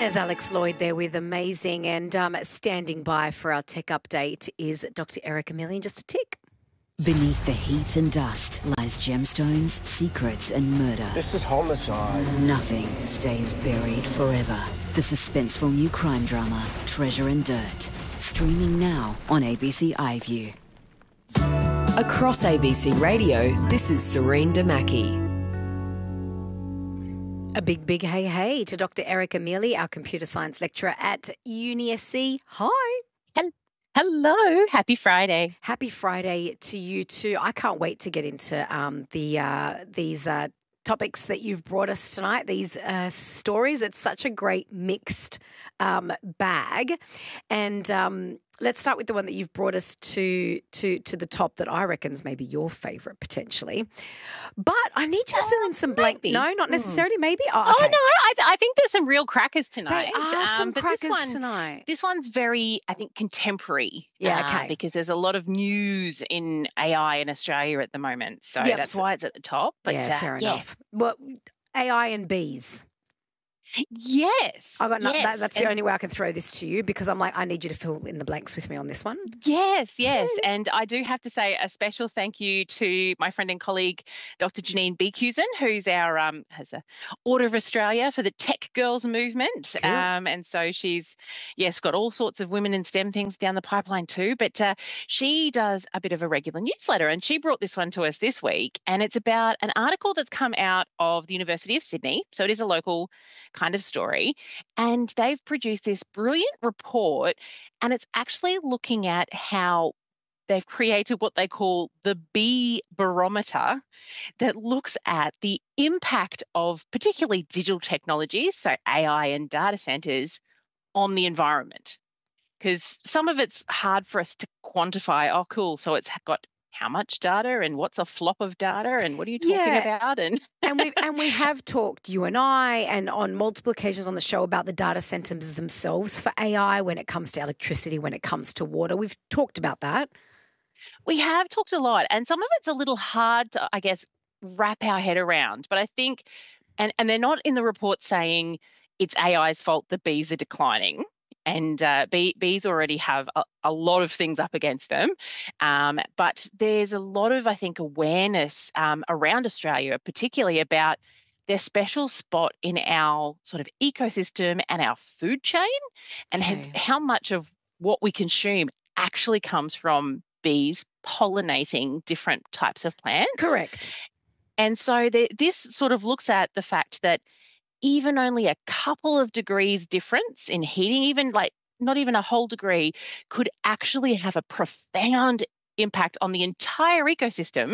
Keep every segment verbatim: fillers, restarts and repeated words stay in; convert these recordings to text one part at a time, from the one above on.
There's Alex Lloyd there with Amazing, and um, standing by for our tech update is Doctor Erica Milley in just a tick. Beneath the heat and dust lies gemstones, secrets and murder. This is homicide. Nothing stays buried forever. The suspenseful new crime drama, Treasure and Dirt. Streaming now on A B C iView. Across A B C Radio, this is Serene Damaki. A big, big hey, hey to Doctor Erica Milley, our computer science lecturer at U N I S C. Hi. Hello. Happy Friday. Happy Friday to you too. I can't wait to get into um, the uh, these uh, topics that you've brought us tonight, these uh, stories. It's such a great mixed um, bag. And um, let's start with the one that you've brought us to to to the top that I reckon is maybe your favourite potentially. But I need you to fill in some blank. maybe. No, not necessarily. Maybe. Oh, Oh, okay. no, I, I think there's some real crackers tonight. There are some Um, but crackers this one, tonight. This one's very, I think, contemporary. Yeah, uh, okay. Because there's a lot of news in A I in Australia at the moment. So Yep. that's why it's at the top. But yeah, uh, fair yeah. enough. Well, A I and bees. Yes. I got no, yes. that, that's the and- only way I can throw this to you because I'm like, I need you to fill in the blanks with me on this one. Yes, yes. And I do have to say a special thank you to my friend and colleague, Doctor Janine Beekusen, who's our um, has a Order of Australia for the Tech Girls movement. Cool. Um, and so she's, yes, got all sorts of women in STEM things down the pipeline too. But uh, she does a bit of a regular newsletter, and she brought this one to us this week. And it's about an article that's come out of the University of Sydney. So it is a local kind of story. And they've produced this brilliant report, and it's actually looking at how they've created what they call the bee barometer that looks at the impact of particularly digital technologies, so A I and data centers, on the environment. Because some of it's hard for us to quantify. Oh, cool. So it's got how much data and what's a flop of data and what are you talking Yeah. about? And and we and we have talked, you and I, and on multiple occasions on the show about the data centers themselves for A I when it comes to electricity, when it comes to water. We've talked about that. we have talked a lot, and some of it's a little hard to, I guess, wrap our head around. But I think, and, and they're not in the report saying it's A I's fault the bees are declining. And uh, bee, bees already have a, a lot of things up against them. Um, but there's a lot of, I think, awareness um, around Australia, particularly about their special spot in our sort of ecosystem and our food chain, and Okay. have, how much of what we consume actually comes from bees pollinating different types of plants. Correct. And so the, this sort of looks at the fact that even only a couple of degrees difference in heating, even like not even a whole degree, could actually have a profound impact on the entire ecosystem,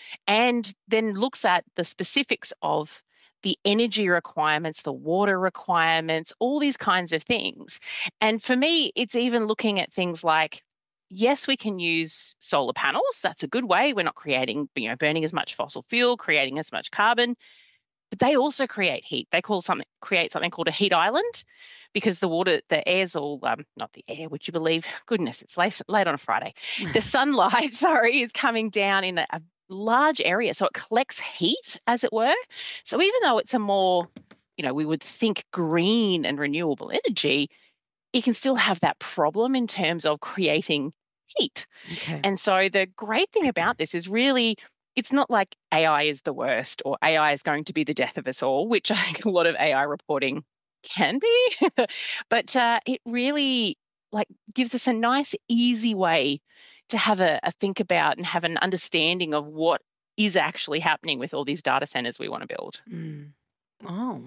and then looks at the specifics of the energy requirements, the water requirements, all these kinds of things. And for me, it's even looking at things like, yes, we can use solar panels. That's a good way. We're not creating, you know, burning as much fossil fuel, creating as much carbon. But they also create heat. They call something create something called a heat island, because the water, the air's all um, not the air. Would you believe? Goodness, it's late late on a Friday. The sunlight, sorry, is coming down in a, a large area, so it collects heat, as it were. So even though it's a more, you know, we would think green and renewable energy, it can still have that problem in terms of creating heat. Okay. And so the great thing about this is really, it's not like A I is the worst or A I is going to be the death of us all, which I think a lot of A I reporting can be. But uh, it really like gives us a nice, easy way to have a, a think about and have an understanding of what is actually happening with all these data centers we want to build. Mm. Oh.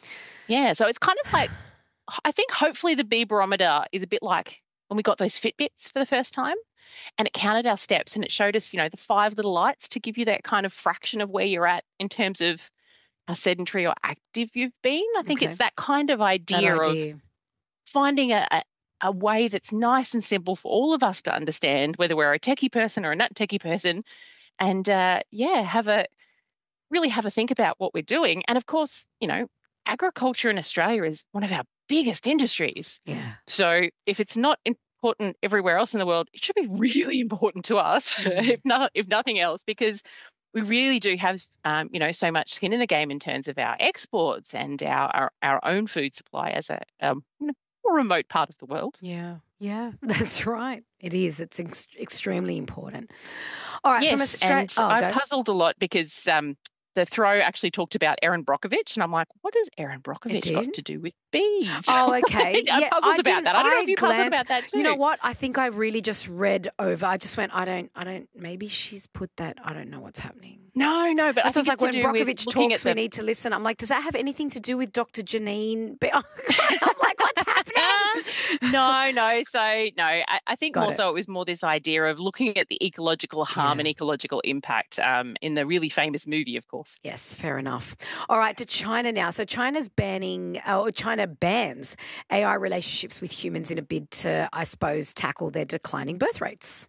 Yeah, so it's kind of like, I think hopefully the bee barometer is a bit like when we got those Fitbits for the first time, and it counted our steps and it showed us, you know, the five little lights to give you that kind of fraction of where you're at in terms of how sedentary or active you've been. I think Okay. it's that kind of That idea, idea. of finding a, a, a way that's nice and simple for all of us to understand, whether we're a techie person or a not techie person, and uh, yeah, have a really have a think about what we're doing. And of course, you know, agriculture in Australia is one of our biggest industries. Yeah. So if it's not important everywhere else in the world, it should be really important to us, Mhm. if not, if nothing else, because we really do have, um, you know, so much skin in the game in terms of our exports and our our, our own food supply as a um, you know, more remote part of the world. Yeah, yeah, that's right. It is. It's ex- extremely important. All right, from Yes, Australia. and Oh, I go. puzzled a lot because um, the throw actually talked about Erin Brockovich, and I'm like, what has Erin Brockovich got did? to do with bees? Oh, okay. I Yeah, puzzled I about didn't- that. I don't know I if you puzzled glanced- about that too. You know what? I think I really just read over. I just went, I don't, I don't, maybe she's put that, I don't know what's happening. No, no, but That's I what's think like it's when to do with Brockovich looking talks, at we the need to listen. I'm like, does that have anything to do with Doctor Janine? But I'm like, what's happening? no, no. So no, I, I think Got more it. so it was more this idea of looking at the ecological harm Yeah. and ecological impact um, in the really famous movie, of course. Yes, fair enough. All right, to China now. So China's banning, uh, or China bans A I relationships with humans in a bid to, I suppose, tackle their declining birth rates.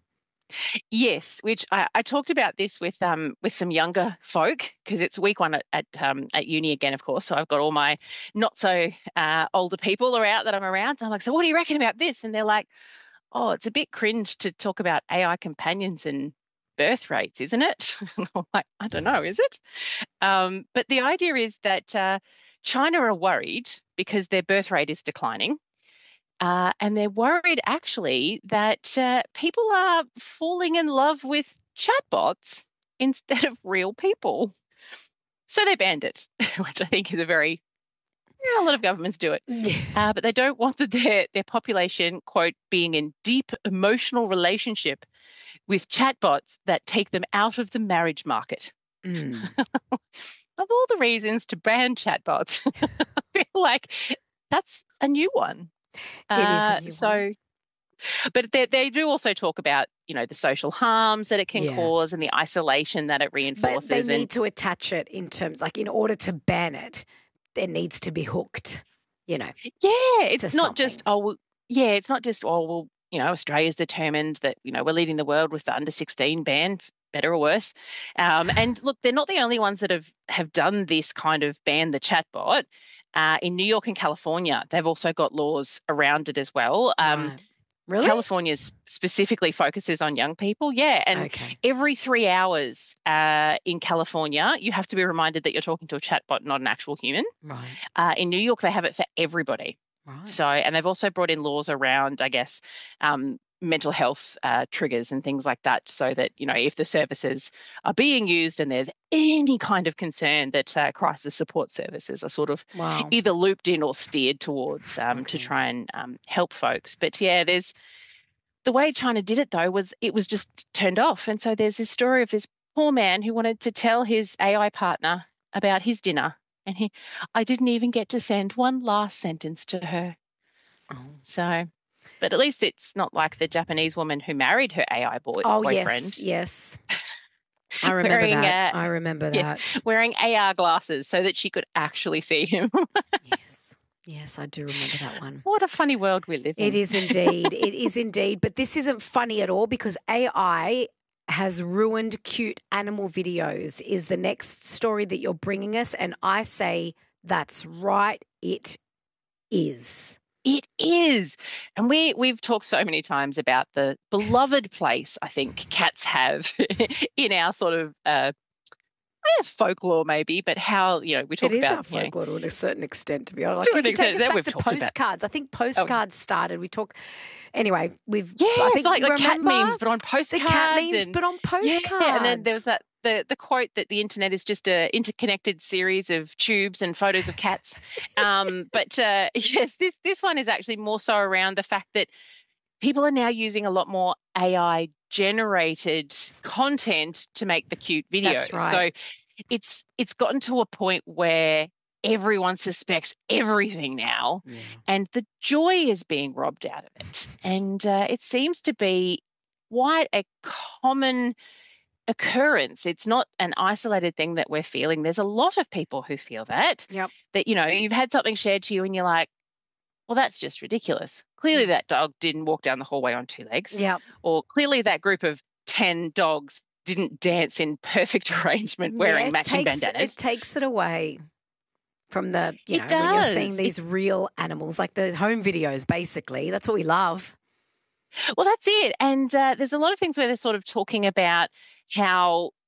Yes, which I, I talked about this with um with some younger folk because it's week one at at, um, at uni again, of course. So I've got all my not so uh, older people are out that I'm around. So I'm like, so what do you reckon about this? And they're like, oh, it's a bit cringe to talk about A I companions and birth rates, isn't it? And I'm like, I don't know, is it? Um, but the idea is that uh, China are worried because their birth rate is declining. Uh, and they're worried actually that uh, people are falling in love with chatbots instead of real people. So they banned it, which I think is a very, yeah, a lot of governments do it. Uh, but they don't want the, their, their population, quote, being in deep emotional relationship with chatbots that take them out of the marriage market. Mm. Of all the reasons to ban chatbots, I feel like that's a new one. It is a new so, one. but they, they do also talk about, you know, the social harms that it can Yeah. cause and the isolation that it But reinforces. they need and to attach it in terms, like in order to ban it, there needs to be hooked, you know. yeah, it's to not just, something. oh, well, yeah, it's not just, oh, well, you know, Australia's determined that, you know, we're leading the world with the under sixteen ban, better or worse. Um, and look, they're not the only ones that have, have done this kind of ban the chatbot. Uh, in New York and California, they've also got laws around it as well. Um, Right. Really? California specifically focuses on young people. Yeah. And Okay. every three hours uh, in California, you have to be reminded that you're talking to a chatbot, not an actual human. Right. Uh, in New York, they have it for everybody. Right. So, and they've also brought in laws around, I guess, um, mental health uh, triggers and things like that, so that, you know, if the services are being used and there's any kind of concern, that uh, crisis support services are sort of Wow. either looped in or steered towards um, to Okay. try and um, help folks. But yeah, there's the way China did it though was it was just turned off, and so there's this story of this poor man who wanted to tell his A I partner about his dinner, and he, I didn't even get to send one last sentence to her. Oh. So, but at least it's not like the Japanese woman who married her A I boy, Oh, boyfriend. yes, yes. I remember Wearing, that. uh, I remember that. yes, wearing A R glasses so that she could actually see him. Yes. Yes, I do remember that one. What a funny world we live in. It is indeed. It is indeed. But this isn't funny at all because A I has ruined cute animal videos is the next story that you're bringing us. And I say that's right. It is. It is. And we, we've talked so many times about the beloved place I think cats have in our sort of, uh, I guess, folklore maybe, but how, you know, we talk It is about our folklore to a certain extent, to be honest. To Like, an you can take extent, us that back we've to talked about. postcards. I think postcards started. We talk. Anyway, we've. Yeah, I it's think, like, like cat remember memes, but on the postcards. cat memes, and, but on postcards. Yeah, and then there was that the the quote that the internet is just a interconnected series of tubes and photos of cats. um, but uh, yes, this this one is actually more so around the fact that people are now using a lot more A I generated content to make the cute videos. That's right. So it's it's gotten to a point where everyone suspects everything now, Yeah. and the joy is being robbed out of it. And uh, it seems to be quite a common occurrence. It's not an isolated thing that we're feeling. There's a lot of people who feel that. Yep. That, you know, you've had something shared to you and you're like, well, that's just ridiculous. Clearly that dog didn't walk down the hallway on two legs. Yep. Or clearly that group of ten dogs didn't dance in perfect arrangement wearing Yeah, it matching takes, bandanas. It takes it away from the, you It know, when you're does. seeing these real animals, like the home videos, basically. That's what we love. Well, that's it. And uh, there's a lot of things where they're sort of talking about how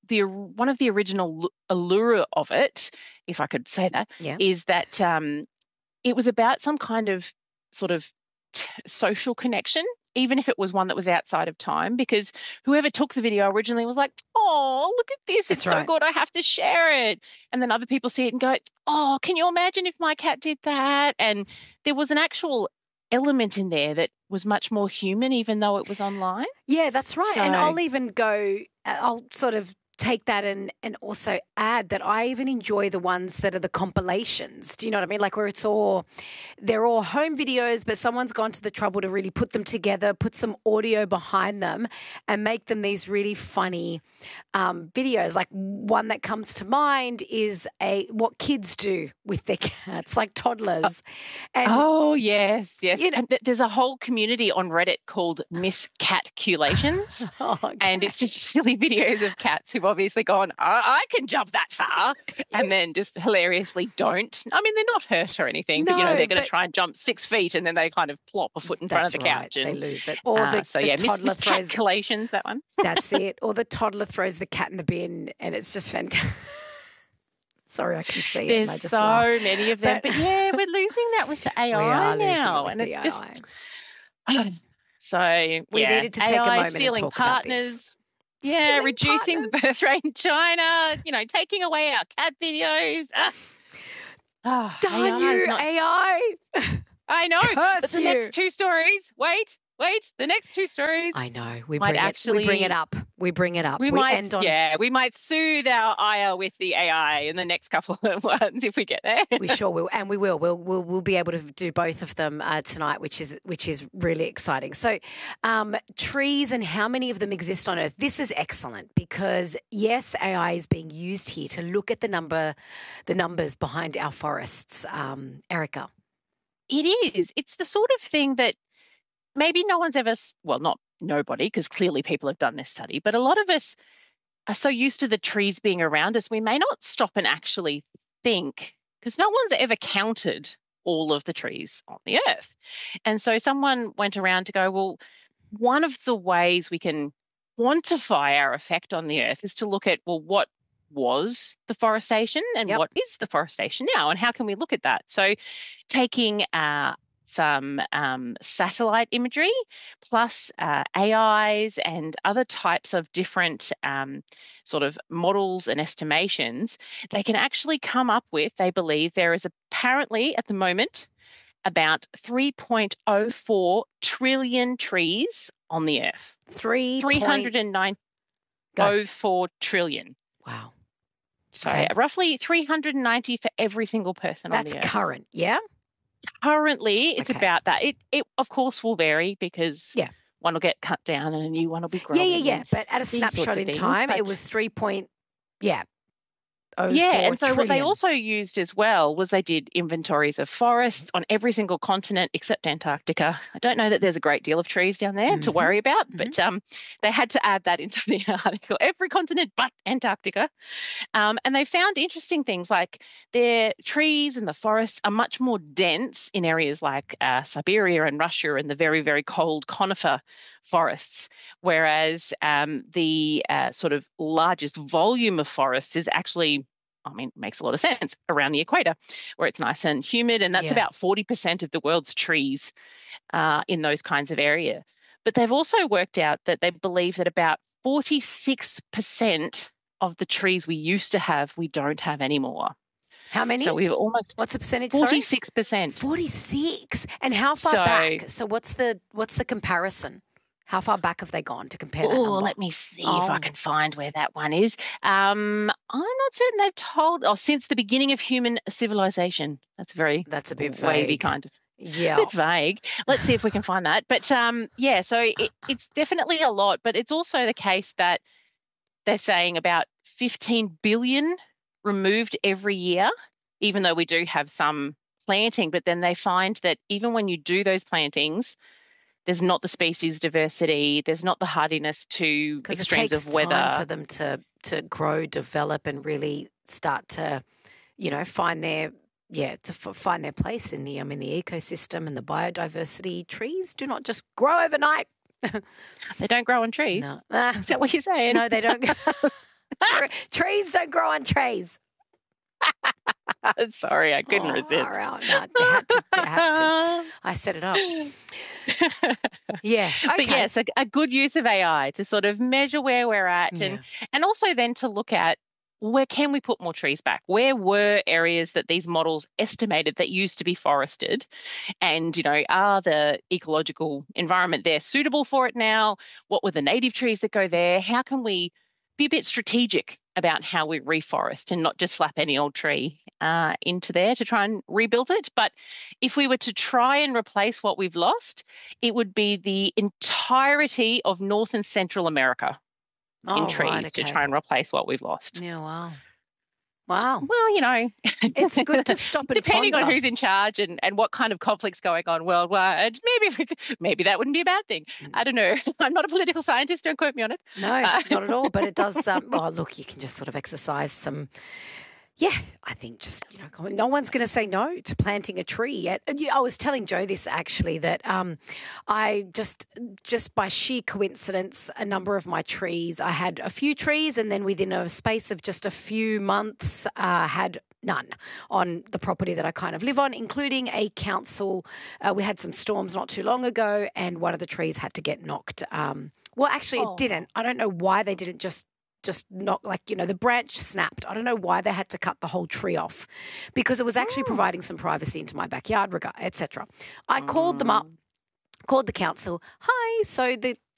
the one of the original allure of it, if I could say that, Yeah. is that um, it was about some kind of sort of t- social connection, even if it was one that was outside of time, because whoever took the video originally was like, oh, look at this. That's It's so right. good. I have to share it. And then other people see it and go, oh, can you imagine if my cat did that? And there was an actual element in there that was much more human, even though it was online. Yeah, that's right. And So- I'll even go, I'll sort of take that and, and also add that I even enjoy the ones that are the compilations. Do you know what I mean? Like where it's all, they're all home videos, but someone's gone to the trouble to really put them together, put some audio behind them and make them these really funny um, videos. Like one that comes to mind is a what kids do with their cats, like toddlers. And Oh, yes, yes. You know- And th- there's a whole community on Reddit called Miss Catculations. Oh, okay. And it's just silly videos of cats who've obviously gone, I, I can jump that far, and then just hilariously don't. I mean, they're not hurt or anything, but, you know, No, they're going but- to try and jump six feet and then they kind of plop a foot in front That's of the right. couch. They And, lose it. Or uh, the, so, the yeah, Miss, toddler Miss throws Catculations, that one. That's it. Or the toddler throws the cat in the bin and it's just fantastic. Sorry, I can see it. There's And I just so laugh. many of them. But- But, yeah, we're losing that with the A We I are losing it now. with And the it's A I. just. So, We yeah, needed to take a A I moment and stealing talk about this. partners. Yeah, Stealing reducing the partners. birth rate in China, you know, taking away our cat videos. Ah. Ah, Darn A I is you, not- A I. I know. Curse But the you. next two stories, wait, wait, the next two stories. I know. We Might bring it. We bring actually- it up. We bring it up. we, might, end on. yeah, we might soothe our ire with the A I in the next couple of ones if we get there. We sure will, and we will. We'll we'll, we'll be able to do both of them uh, tonight, which is which is really exciting. So, um, trees and how many of them exist on Earth? This is excellent because yes, A I is being used here to look at the number, the numbers behind our forests. Um, Erica, It is. It's the sort of thing that maybe no one's ever, s- well, not nobody, because clearly people have done this study, but a lot of us are so used to the trees being around us, we may not stop and actually think, because no one's ever counted all of the trees on the earth. And so someone went around to go, well, one of the ways we can quantify our effect on the earth is to look at, well, what was the forestation and Yep. what is the forestation now, and how can we look at that? So taking uh, some um, satellite imagery plus uh, A Is and other types of different um, sort of models and estimations, they can actually come up with, they believe there is apparently at the moment about three point oh four trillion trees on the earth. three three hundred ninety-four Go. trillion. Wow, So Okay. roughly three hundred ninety for every single person that's on the earth. current. Yeah, Currently, it's Okay. about that. It, it of course, will vary because Yeah. one will get cut down and a new one will be yeah, growing. yeah, yeah. and- But at a these sorts snapshot of in things, time, it but- was three point. Yeah. Oh, Yeah, four and so what they trillion. also used as well was they did inventories of forests on every single continent except Antarctica. I don't know that there's a great deal of trees down there to Mhm, worry about, but um, they had to add that into the article. Every continent but Antarctica. Um, and they found interesting things like their trees and the forests are much more dense in areas like uh, Siberia and Russia and the very, very cold conifer forests, whereas um, the uh, sort of largest volume of forests is actually, I mean, it makes a lot of sense around the equator where it's nice and humid. And that's Yeah. about forty percent of the world's trees uh, in those kinds of area. But they've also worked out that they believe that about forty-six percent of the trees we used to have, we don't have anymore. How many? So we've almost What's the percentage? Sorry, forty-six percent. forty-six. And how far So- back? So what's the what's the comparison? How far back have they gone to compare that Oh, number? let me see if Oh. I can find where that one is. Um, I'm not certain they've told. Oh, since the beginning of human civilization. That's very That's a bit wavy vague. kind of. Yeah. A bit vague. Let's see if we can find that. But um, yeah, so it, it's definitely a lot. But it's also the case that they're saying about fifteen billion removed every year, even though we do have some planting. But then they find that even when you do those plantings, there's not the species diversity, there's not the hardiness to Because it extremes takes of weather. time for them to to grow, develop, and really start to, you know, find their yeah to f- find their place in the um in the ecosystem and the biodiversity. Trees do not just grow overnight. They don't grow on trees. No, Ah, Is that what you're saying? no, they don't. Trees don't grow on trays. Sorry, I couldn't oh, resist. All right. No, they had to. They had to. I set it up. Yeah. Okay. But yes, a, a good use of A I to sort of measure where we're at, Yeah. and and also then to look at where can we put more trees back? Where were areas that these models estimated that used to be forested? And, you know, are the ecological environment there suitable for it now? What were the native trees that go there? How can we be a bit strategic about how we reforest and not just slap any old tree uh, into there to try and rebuild it? But if we were to try and replace what we've lost, it would be the entirety of North and Central America in Oh, trees right, okay. to try and replace what we've lost. Yeah, wow. Wow. Well, you know, It's good to stop and depending on ponder. who's in charge and, and what kind of conflicts going on worldwide, maybe we could, maybe that wouldn't be a bad thing. I don't know. I'm not a political scientist. Don't quote me on it. No, Uh, not at all. But it does. Um, oh, look, you can just sort of exercise some. Yeah, I think just, you know, no one's going to say no to planting a tree yet. And, yeah, I was telling Joe this actually, that um, I just, just by sheer coincidence, a number of my trees, I had a few trees, and then within a space of just a few months, uh, had none on the property that I kind of live on, including a council. Uh, we had some storms not too long ago, and one of the trees had to get knocked. Um, well, actually, Oh. it didn't. I don't know why they didn't just just knock, like, you know, the branch snapped. I don't know why they had to cut the whole tree off, because it was actually providing some privacy into my backyard, et cetera. I called them up, called the council. Hi, so the